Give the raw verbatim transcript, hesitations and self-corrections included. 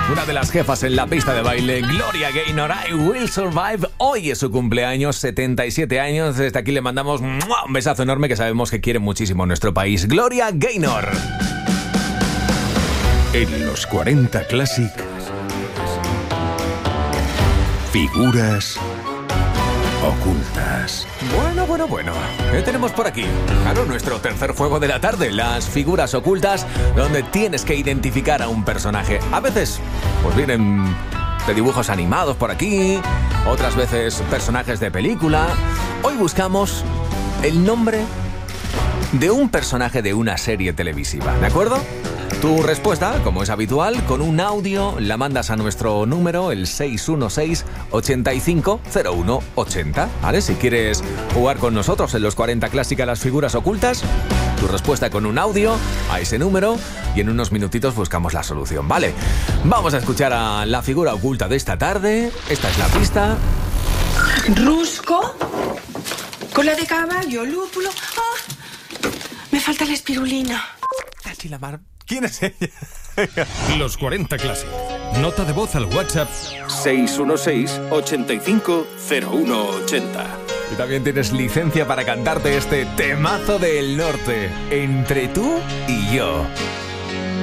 una de las jefas en la pista de baile, Gloria Gaynor, I Will Survive. Hoy es su cumpleaños, setenta y siete años. Desde aquí le mandamos un besazo enorme, que sabemos que quiere muchísimo nuestro país. Gloria Gaynor. En los cuarenta Classic, figuras ocultas. Bueno, bueno, bueno. ¿Qué tenemos por aquí? Claro, nuestro tercer juego de la tarde, las figuras ocultas, donde tienes que identificar a un personaje. A veces, pues vienen de dibujos animados por aquí, otras veces personajes de película. Hoy buscamos el nombre de un personaje de una serie televisiva, ¿de acuerdo? Tu respuesta, como es habitual, con un audio la mandas a nuestro número, el seis uno seis, ocho cinco cero uno ocho cero, ¿vale? Si quieres jugar con nosotros en los cuarenta Clásica las figuras ocultas, tu respuesta con un audio a ese número y en unos minutitos buscamos la solución, ¿vale? Vamos a escuchar a la figura oculta de esta tarde. Esta es la pista. Rusco, cola de caballo, lúpulo. ¡Ah! Me falta la espirulina. Cachilamar. ¿Quién es ella? Los cuarenta Classic. Nota de voz al WhatsApp seis uno seis, ocho cinco cero uno ocho cero. Y también tienes licencia para cantarte este temazo del norte, Entre tú y yo.